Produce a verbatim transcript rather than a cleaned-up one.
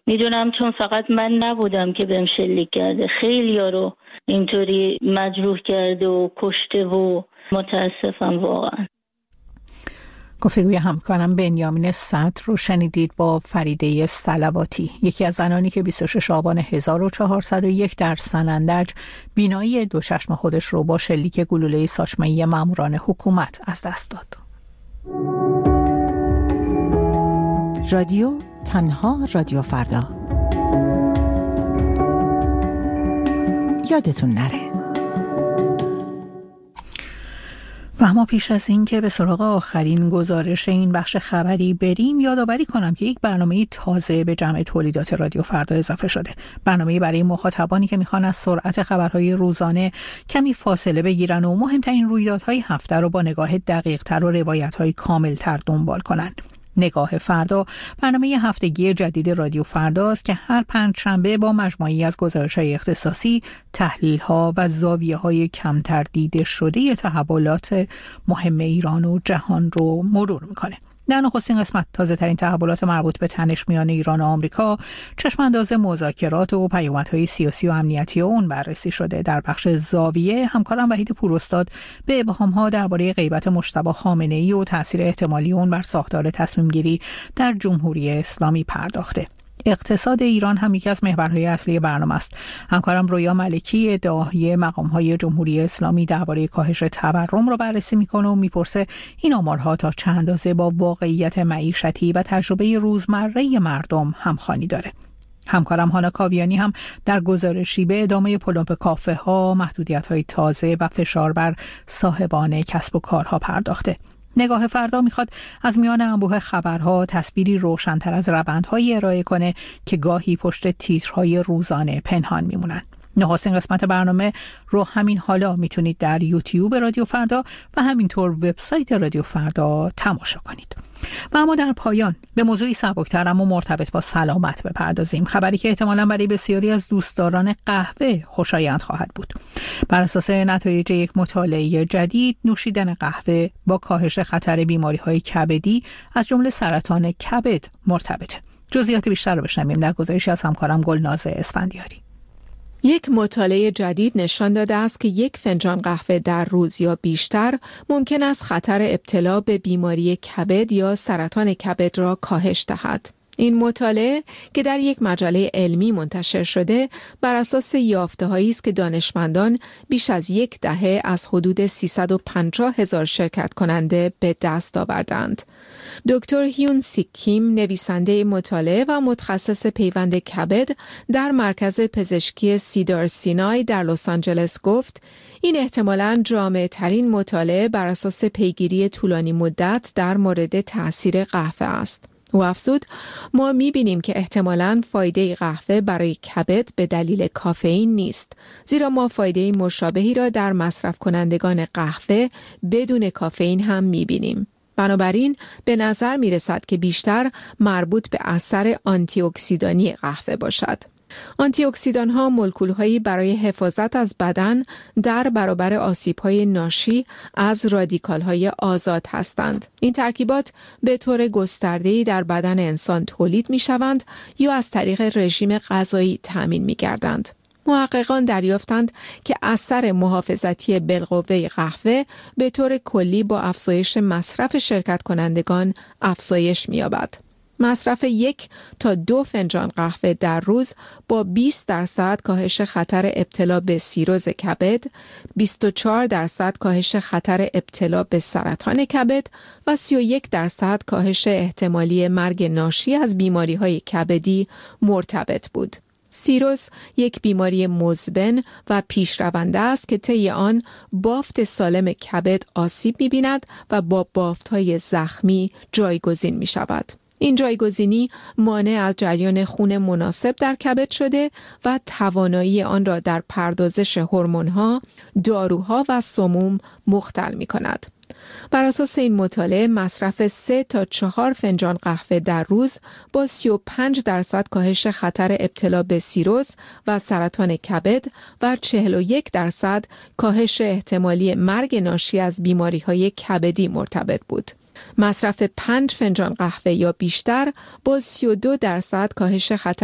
میدونم چون فقط من نبودم که بهم شلیک کرده، خیلی ها رو اینطوری مجروح کرده و کشته و متاسفم واقعا. گفتگوی همکارم بنیامین صدر رو شنیدید با فریده صلواتی، یکی از زنانی که بیست و شش آبان هزار و چهارصد و یک در سنندج بینایی دو چشم خودش رو با شلیک گلوله ساچمه‌ای ماموران حکومت از دست داد. رادیو تنها رادیو فردا. یادتون نره. و اما پیش از این که به سراغ آخرین گزارش این بخش خبری بریم، یادآوری کنم که یک برنامه تازه به جمع تولیدات رادیو فردا اضافه شده. برنامه برای مخاطبانی که میخوان از سرعت خبرهای روزانه کمی فاصله بگیرن و مهمترین رویدادهای هفته رو با نگاه دقیق‌تر و روایت‌های کامل‌تر دنبال کنن. نگاه فردا برنامه هفتگی جدید رادیو فردا است که هر پنجشنبه با مجموعه‌ای از گزارش‌های اختصاصی، تحلیل‌ها و زاویه‌های کمتر دیده شده تحولات مهم ایران و جهان رو مرور می‌کنه. در نخستین قسمت تازه‌ترین تحولات مربوط به تنش میان ایران و آمریکا، چشم‌انداز مذاکرات و پیامدهای سیاسی و امنیتی اون بررسی شده. در بخش زاویه همکارم وحید پوراستاد به ابهام‌ها درباره غیبت مجتبی خامنه‌ای و تأثیر احتمالی اون بر ساختار تصمیم‌گیری در جمهوری اسلامی پرداخته. اقتصاد ایران هم یکی از محورهای اصلی برنامه است. همکارم رویا ملکی ادعای مقام‌های جمهوری اسلامی درباره کاهش تورم رو بررسی میکنه و میپرسه این آمارها تا چند اندازه با واقعیت معیشتی و تجربه روزمره مردم همخوانی داره. همکارم هانا کاویانی هم در گزارشی به ادامه پلمپ کافه ها، محدودیت‌های تازه و فشار بر صاحبان کسب و کارها پرداخته. نگاه فردا میخواد از میان انبوه خبرها تصویری روشن‌تر از روندهایی ارائه کنه که گاهی پشت تیترهای روزانه پنهان میمونن. نخستین قسمت برنامه رو همین حالا میتونید در یوتیوب رادیو فردا و همینطور وبسایت رادیو فردا تماشا کنید. و اما در پایان به موضوعی سبکتر اما مرتبط با سلامت بپردازیم. خبری که احتمالاً برای بسیاری از دوستداران قهوه خوشایند خواهد بود. بر اساس نتایج یک مطالعه جدید، نوشیدن قهوه با کاهش خطر بیماری‌های کبدی از جمله سرطان کبد مرتبطه. جزئیات بیشتر رو بشنویم در گزارشی از همکارم گلناز اسفندیاری. یک مطالعه جدید نشان داده است که یک فنجان قهوه در روز یا بیشتر ممکن است خطر ابتلا به بیماری کبد یا سرطان کبد را کاهش دهد. این مطالعه که در یک مجله علمی منتشر شده بر اساس یافته‌هایی است که دانشمندان بیش از یک دهه از حدود سیصد و پنجاه هزار شرکت کننده به دست آوردند. دکتر هیون سیک کیم، نویسنده مطالعه و متخصص پیوند کبد در مرکز پزشکی سیدار سینای در لس آنجلس گفت این احتمالاً جامع ترین مطالعه بر اساس پیگیری طولانی مدت در مورد تأثیر قهوه است. او افزود ما می‌بینیم که احتمالاً فایده قهوه برای کبد به دلیل کافئین نیست، زیرا ما فایده مشابهی را در مصرف کنندگان قهوه بدون کافئین هم می‌بینیم. بنابراین به نظر می‌رسد که بیشتر مربوط به اثر آنتی اکسیدانی قهوه باشد. آنتی اکسیدان ها مولکول هایی برای حفاظت از بدن در برابر آسیب های ناشی از رادیکال های آزاد هستند. این ترکیبات به طور گسترده‌ای در بدن انسان تولید می شوند یا از طریق رژیم غذایی تأمین می گردند. محققان دریافتند که اثر محافظتی بالقوه قهوه به طور کلی با افزایش مصرف شرکت کنندگان افزایش می یابد. مصرف یک تا دو فنجان قهوه در روز با بیست درصد کاهش خطر ابتلا به سیروز کبد، بیست و چهار درصد کاهش خطر ابتلا به سرطان کبد و سی و یک درصد کاهش احتمالی مرگ ناشی از بیماری‌های کبدی مرتبط بود. سیروز یک بیماری مزمن و پیشرونده است که طی آن بافت سالم کبد آسیب می‌بیند و با بافت‌های زخمی جایگزین می‌شود. این جایگزینی مانع از جریان خون مناسب در کبد شده و توانایی آن را در پردازش هورمون‌ها، داروها و سموم مختل می‌کند. بر اساس این مطالعه مصرف سه تا چهار فنجان قهوه در روز با سی و پنج درصد کاهش خطر ابتلا به سیروز و سرطان کبد و چهل و یک درصد کاهش احتمالی مرگ ناشی از بیماری‌های کبدی مرتبط بود. مصرف پنج فنجان قهوه یا بیشتر با سی و دو درصد کاهش خطر